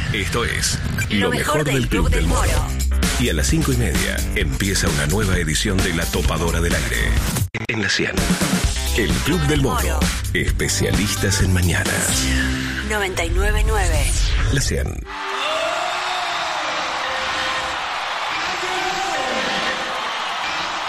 Esto es lo mejor del Club del Moro. Y a las 5:30 empieza una nueva edición de La Topadora del Aire. En la 100. El Club del Moro. Especialistas en mañanas. 99.9. La 100.